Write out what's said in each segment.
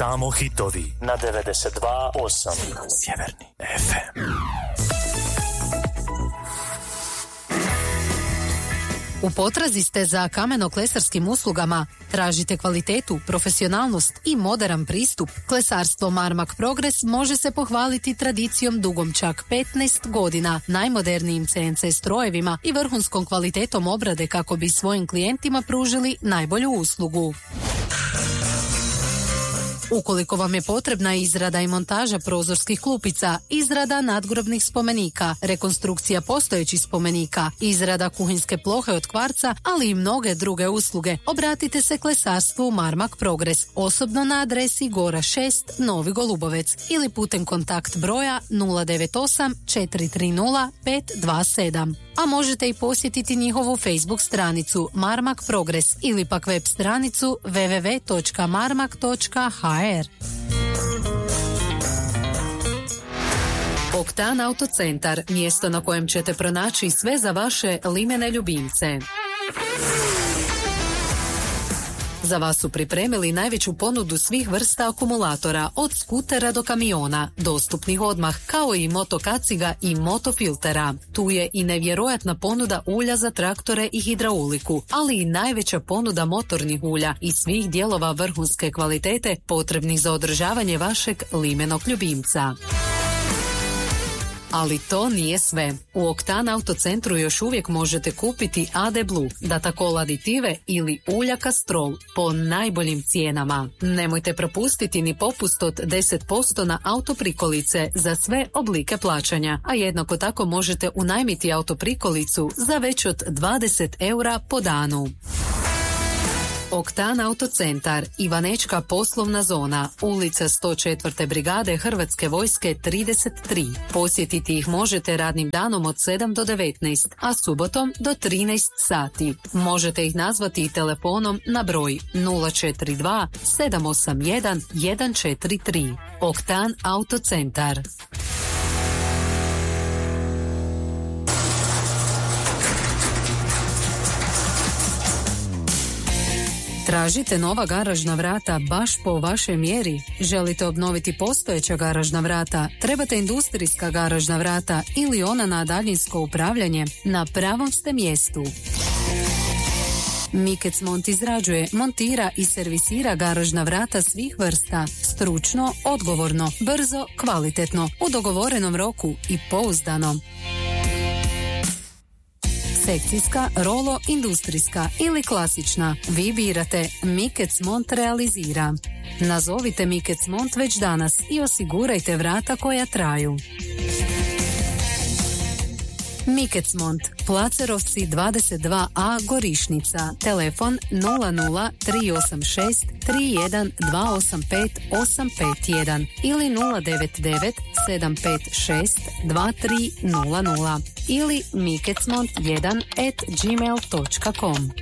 Samo hitovi na 92.8 Sjeverni FM. U potrazi ste za kameno-klesarskim uslugama? Tražite kvalitetu, profesionalnost i moderan pristup? Klesarstvo Marmak Progres može se pohvaliti tradicijom dugom čak 15 godina, najmodernijim CNC strojevima i vrhunskom kvalitetom obrade kako bi svojim klijentima pružili najbolju uslugu. Ukoliko vam je potrebna izrada i montaža prozorskih klupica, izrada nadgrobnih spomenika, rekonstrukcija postojećih spomenika, izrada kuhinjske plohe od kvarca, ali i mnoge druge usluge, obratite se klesarstvu Marmak Progres, osobno na adresi Gora 6, Novi Golubovec ili putem kontakt broja 098 430 527. A možete i posjetiti njihovu Facebook stranicu Marmak Progres ili pak web stranicu www.marmak.hr. Oktan Autocentar, mjesto na kojem ćete pronaći sve za vaše limene ljubimce. Za vas su pripremili najveću ponudu svih vrsta akumulatora, od skutera do kamiona, dostupnih odmah, kao i motokaciga i motofiltera. Tu je i nevjerojatna ponuda ulja za traktore i hidrauliku, ali i najveća ponuda motornih ulja i svih dijelova vrhunske kvalitete potrebnih za održavanje vašeg limenog ljubimca. Ali to nije sve. U Oktan Autocentru još uvijek možete kupiti AD Blue, Datacol aditive ili ulja Castrol po najboljim cijenama. Nemojte propustiti ni popust od 10% na autoprikolice za sve oblike plaćanja, a jednako tako možete unajmiti autoprikolicu za već od 20 eura po danu. Oktan Autocentar, Ivanečka poslovna zona, ulica 104. brigade Hrvatske vojske 33. Posjetiti ih možete radnim danom od 7 do 19, a subotom do 13 sati. Možete ih nazvati i telefonom na broj 042 781 143. Oktan Autocentar. Tražite nova garažna vrata baš po vašoj mjeri? Želite obnoviti postojeća garažna vrata? Trebate industrijska garažna vrata ili ona na daljinsko upravljanje? Na pravom ste mjestu. Mikec Mont izrađuje, montira i servisira garažna vrata svih vrsta, stručno, odgovorno, brzo, kvalitetno, u dogovorenom roku i pouzdano. Sekcijska, rolo, industrijska ili klasična. Vi birate. Mikec Mont realizira. Nazovite Mikec Mont već danas i osigurajte vrata koja traju. Mikec Mont, Placerovci 22A Gorišnica, telefon 00 386 31 285 851 ili 099 756 2300 ili mikecmont1@gmail.com.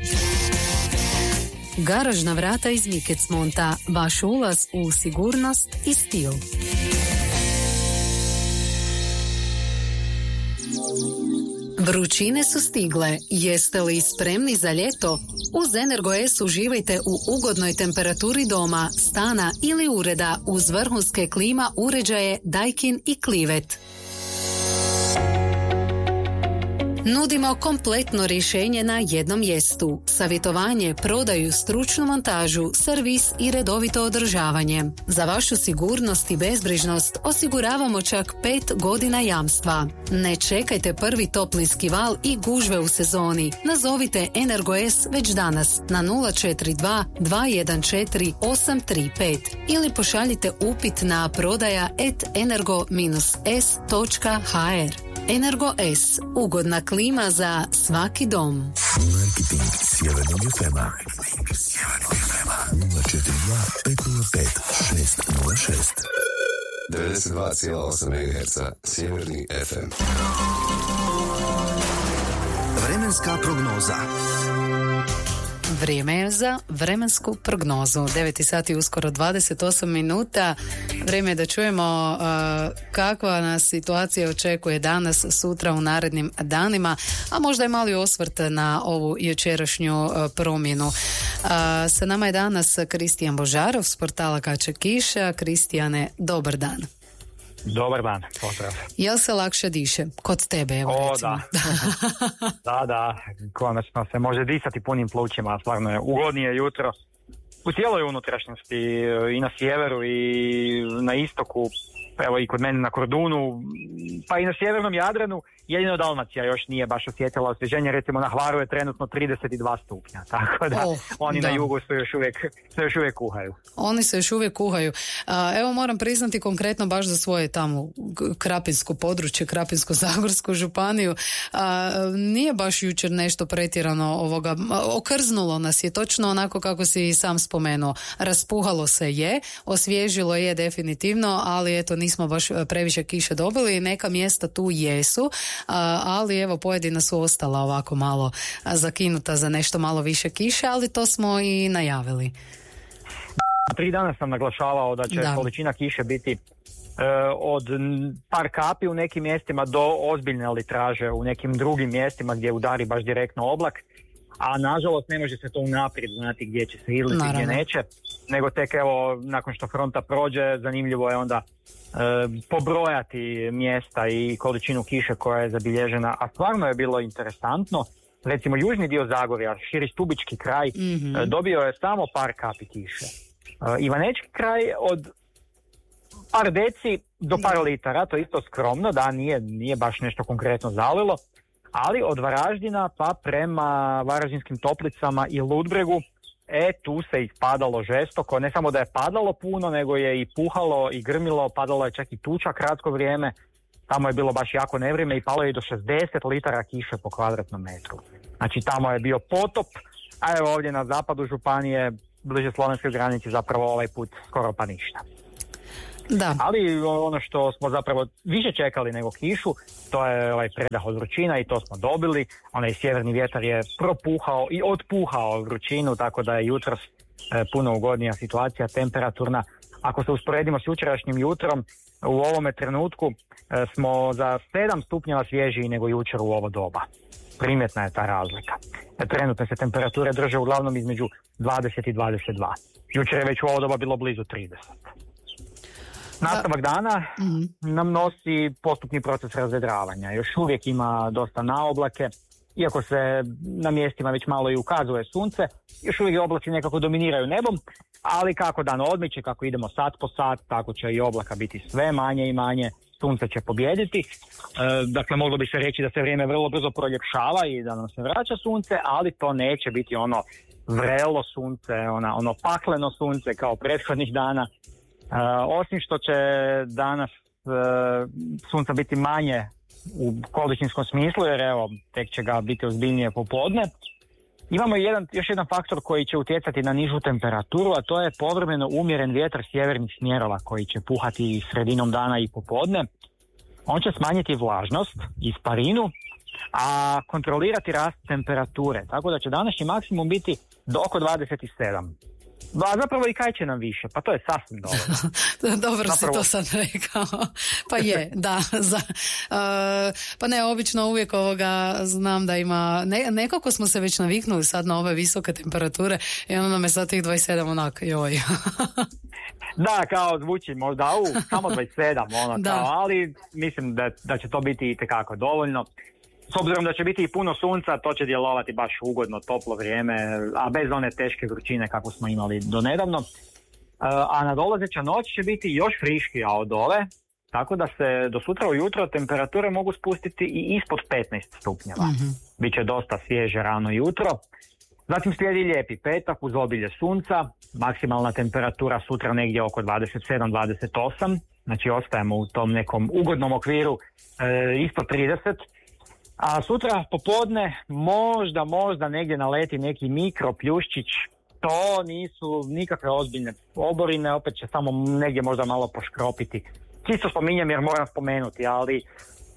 Garažna vrata iz Mikec Monta, vaš ulaz u sigurnost i stil. Vrućine su stigle. Jeste li spremni za ljeto? Uz Energo-S uživajte u ugodnoj temperaturi doma, stana ili ureda uz vrhunske klima uređaje Daikin i Clivet. Nudimo kompletno rješenje na jednom mjestu. Savjetovanje, prodaju, stručnu montažu, servis i redovito održavanje. Za vašu sigurnost i bezbrižnost osiguravamo čak 5 godina jamstva. Ne čekajte prvi toplinski val i gužve u sezoni. Nazovite Energo-S već danas na 042 214 835 ili pošaljite upit na prodaja@energo-s.hr. Energo-S, ugodna klima za svaki dom. Marketing Sjevernog FM-a 042 505 606 92,8 MHz Sjeverni FM. Vremenska prognoza. Vrijeme je za vremensku prognozu. 9 sati uskoro 28 minuta. Vrijeme je da čujemo kakva nas situacija očekuje danas, sutra, u narednim danima, a možda je mali osvrt na ovu jučerašnju promjenu. Sa nama je danas Kristijan Božarov s portala Kače kiša. Kristijane, dobar dan. Dobar dan, pozdrav. Jel se lakše diše? Kod tebe, evo recimo. Da, konačno se može disati punim plućima, stvarno je ugodnije jutro u cijeloj unutrašnjosti, i na sjeveru i na istoku, evo i kod mene na Kordunu, pa i na sjevernom Jadranu. Jedino Dalmacija još nije baš osjetila osvježenje, recimo na Hvaru je trenutno 32 stupnja, tako da oni na jugu se još uvijek kuhaju. Oni se još uvijek kuhaju. Evo moram priznati konkretno baš za svoje tamo krapinsko područje, Krapinsko-zagorsku županiju, nije baš jučer nešto pretjerano okrznulo nas je, točno onako kako si sam spomenuo. Raspuhalo se je, osvježilo je definitivno, ali eto nismo baš previše kiše dobili, neka mjesta tu jesu, ali evo pojedina su ostala ovako malo zakinuta za nešto malo više kiše, ali to smo i najavili. 3 dana sam naglašavao da će količina kiše biti od par kapi u nekim mjestima do ozbiljne litraže u nekim drugim mjestima gdje udari baš direktno oblak, a nažalost ne može se to unaprijed znati gdje će se izliti, gdje neće, nego tek evo nakon što fronta prođe, zanimljivo je onda pobrojati mjesta i količinu kiše koja je zabilježena, a stvarno je bilo interesantno. Recimo južni dio Zagorja, širi Stubički kraj, dobio je samo par kapi kiše. Ivanečki kraj od par deci do par litara, to je isto skromno, da nije baš nešto konkretno zalilo, ali od Varaždina pa prema Varaždinskim Toplicama i Ludbregu, tu se ispadalo žestoko, ne samo da je padalo puno, nego je i puhalo i grmilo, padalo je čak i tuča kratko vrijeme, tamo je bilo baš jako nevrijeme i palo je i do 60 litara kiše po kvadratnom metru. Znači tamo je bio potop, a evo ovdje na zapadu županije, bliže slovenskoj granici, zapravo ovaj put skoro pa ništa. Da. Ali ono što smo zapravo više čekali nego kišu, to je ovaj predah od vrućina i to smo dobili. Onaj sjeverni vjetar je propuhao i otpuhao vrućinu, tako da je jutros puno ugodnija situacija, temperaturna. Ako se usporedimo s jučerašnjim jutrom, u ovome trenutku smo za 7 stupnjeva svježiji nego jučer u ovo doba. Primjetna je ta razlika. Trenutne se temperature drže uglavnom između 20 i 22. Jučer je već u ovo doba bilo blizu 30. Nastavak dana nam nosi postupni proces razvedravanja. Još uvijek ima dosta naoblake, iako se na mjestima već malo i ukazuje sunce, još uvijek oblaci nekako dominiraju nebom, ali kako dan odmiče, kako idemo sat po sat, tako će i oblaka biti sve manje i manje, sunce će pobijediti. Dakle, moglo bi se reći da se vrijeme vrlo brzo proljepšava i da nam se vraća sunce, ali to neće biti ono vrelo sunce, ono pakleno sunce kao prethodnih dana. Osim što će danas sunca biti manje u količinskom smislu, jer evo, tek će ga biti ozbiljnije popodne, imamo još jedan faktor koji će utjecati na nižu temperaturu, a to je povremeno umjeren vjetar sjevernih smjerova koji će puhati sredinom dana i popodne. On će smanjiti vlažnost, isparinu, a kontrolirati rast temperature, tako da će današnji maksimum biti do oko 27. Zapravo i kaj će nam više, pa to je sasvim dobro. Dobro zapravo... si to sad rekao. Pa je, da. Pa ne, obično uvijek znam da ima, nekako smo se već naviknuli sad na ove visoke temperature i onda nam je sad tih 27 onak, joj. Da, kao zvuči možda samo 27, kao, ali mislim da će to biti itekako dovoljno. S obzirom da će biti i puno sunca, to će djelovati baš ugodno, toplo vrijeme, a bez one teške vrućine kako smo imali do nedavno. A nadolazeća noć će biti još friškija od ove, tako da se do sutra ujutro temperature mogu spustiti i ispod 15 stupnjeva. Biće dosta svježe rano jutro. Zatim slijedi lijepi petak uz obilje sunca, maksimalna temperatura sutra negdje oko 27-28, znači ostajemo u tom nekom ugodnom okviru ispod 30. A sutra popodne možda negdje naleti neki mikro pljuščić, to nisu nikakve ozbiljne oborine, opet će samo negdje možda malo poškropiti. Čisto spominjem jer moram spomenuti, ali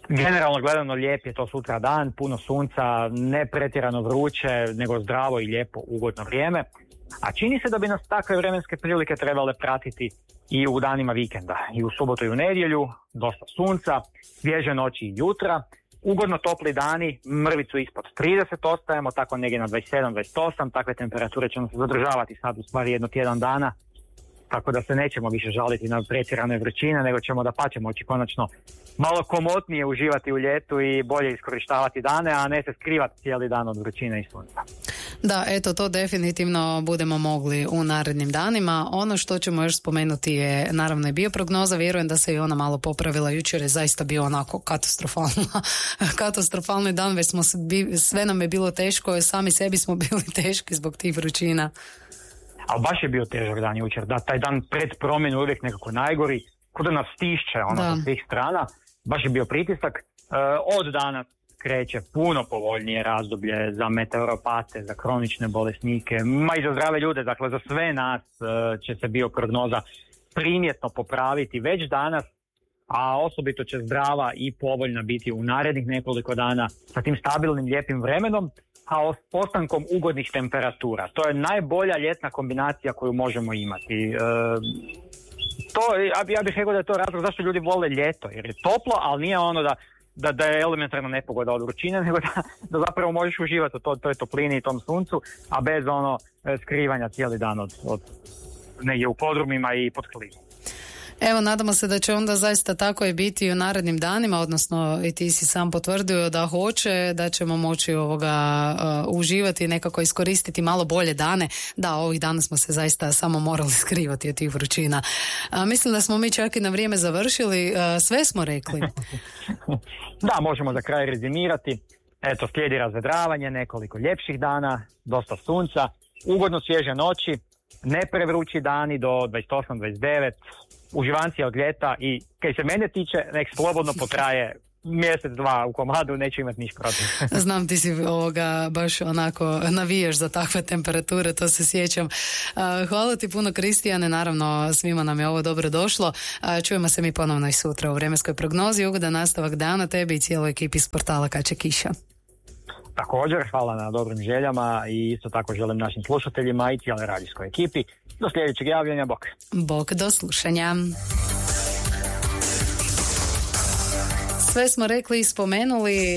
Generalno gledano lijep je to sutra dan, puno sunca, ne pretjerano vruće, nego zdravo i lijepo, ugodno vrijeme. A čini se da bi nas takve vremenske prilike trebale pratiti i u danima vikenda. I u subotu i u nedjelju, dosta sunca, svježe noći i jutra, ugodno topli dani, mrvicu ispod 30 ostajemo, tako negdje na 27-28, takve temperature ćemo se zadržavati sad u stvari jedno tjedan dana. Tako da se nećemo više žaliti na pretjerane vrućine, nego ćemo dapače moći konačno malo komotnije uživati u ljetu i bolje iskorištavati dane, a ne se skrivati cijeli dan od vrućine i sunca. Da, eto, to definitivno budemo mogli u narednim danima. Ono što ćemo još spomenuti je naravno i bioprognoza. Vjerujem da se i ona malo popravila. Jučer je zaista bio onako katastrofalni dan, već sve nam je bilo teško, sami sebi smo bili teški zbog tih vrućina. Ali baš je bio težak dan jučer, da, taj dan pred promjenu uvijek nekako najgori, kod da nas stišće sa svih strana, baš je bio pritisak. Od danas kreće puno povoljnije razdoblje za meteoropate, za kronične bolesnike, ma i za zdrave ljude, dakle za sve nas će se bioprognoza primjetno popraviti već danas, a osobito će zdrava i povoljna biti u narednih nekoliko dana sa tim stabilnim lijepim vremenom, a ostankom ugodnih temperatura. To je najbolja ljetna kombinacija koju možemo imati. Ja bih rekao da je to razlog zašto ljudi vole ljeto, jer je toplo, ali nije ono da je elementarna nepogoda od vrućine, nego da zapravo možeš uživati u toj toplini i tom suncu, a bez skrivanja cijeli dan od negdje u podrumima i pod klimom. Evo, nadamo se da će onda zaista tako i biti u narednim danima, odnosno i ti si sam potvrdio da hoće, da ćemo moći uživati i nekako iskoristiti malo bolje dane. Da, ovih dana smo se zaista samo morali skrivati od tih vrućina. Mislim da smo mi čak i na vrijeme završili, sve smo rekli. Da, možemo za kraj rezimirati. Eto, slijedi razvedravanje, nekoliko ljepših dana, dosta sunca, ugodno svježe noći, ne prevrući dani do 28-29, uživancija od ljeta i kaj se mene tiče, nek slobodno potraje mjesec, dva u komadu, neću imati ništa protiv. Znam, ti si baš onako navijaš za takve temperature, to se sjećam. Hvala ti puno, Kristijane, naravno svima nam je ovo dobro došlo. Čujemo se mi ponovno i sutra u vremenskoj prognozi. Ugodan nastavak dana tebi i cijeloj ekipi s portala Kad će kiša. Također, hvala na dobrim željama i isto tako želim našim slušateljima i cijeloj radijskoj ekipi. Do sljedećeg javljanja, bok. Bok, do slušanja. Sve smo rekli i spomenuli.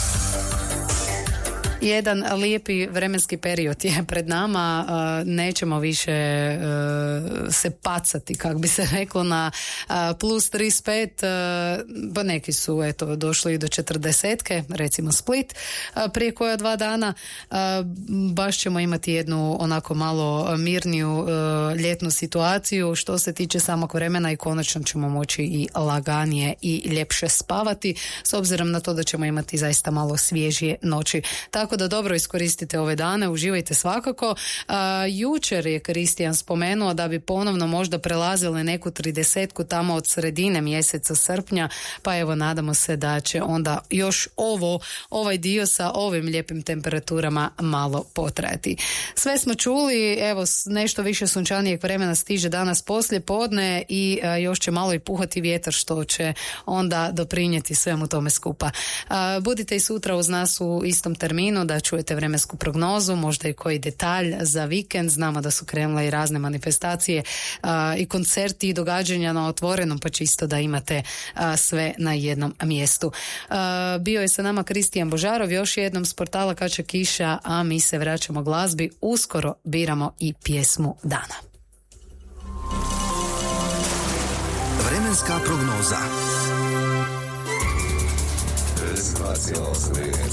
Jedan lijepi vremenski period je pred nama, nećemo više se pacati, kako bi se reklo, na plus 35, pa neki su došli do 40, recimo Split, prije koja 2 dana. Baš ćemo imati jednu onako malo mirniju ljetnu situaciju što se tiče samog vremena i konačno ćemo moći i laganije i ljepše spavati, s obzirom na to da ćemo imati zaista malo svježije noći. Tako da dobro iskoristite ove dane, uživajte svakako. Jučer je Kristijan spomenuo da bi ponovno možda prelazile neku 30 tamo od sredine mjeseca srpnja, pa evo nadamo se da će onda još ovaj dio sa ovim lijepim temperaturama malo potrajati. Sve smo čuli, evo nešto više sunčanijeg vremena stiže danas poslije podne i još će malo i puhati vjetar što će onda doprinijeti svemu tome skupa. Budite i sutra uz nas u istom terminu da čujete vremensku prognozu, možda i koji detalj za vikend. Znamo da su krenule i razne manifestacije i koncerti i događanja na otvorenom, pa čisto da imate sve na jednom mjestu. Bio je sa nama Kristijan Božarov, još jednom s portala Kad će kiša, a mi se vraćamo glazbi. Uskoro biramo i pjesmu dana. Vremenska prognoza. 2,8